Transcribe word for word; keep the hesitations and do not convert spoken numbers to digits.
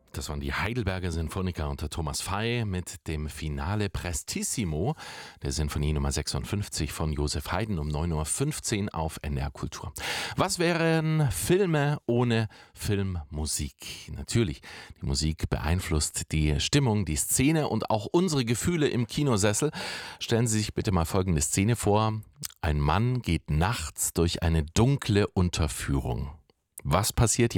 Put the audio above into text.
Das waren die Heidelberger Sinfoniker unter Thomas Fey mit dem Finale Prestissimo der Sinfonie Nummer sechsundfünfzig von Joseph Haydn um neun Uhr fünfzehn auf N D R Kultur. Was wären Filme ohne Filmmusik? Natürlich, die Musik beeinflusst die Stimmung, die Szene und auch unsere Gefühle im Kinosessel. Stellen Sie sich bitte mal folgende Szene vor. Ein Mann geht nachts durch eine dunkle Unterführung. Was passiert